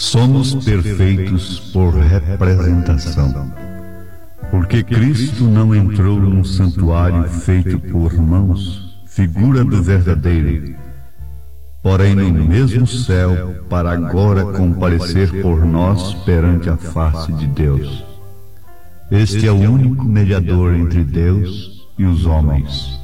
Somos perfeitos por representação, porque Cristo não entrou num santuário feito por mãos, figura do verdadeiro, porém no mesmo céu, para agora comparecer por nós perante a face de Deus. Este é o único mediador entre Deus e os homens,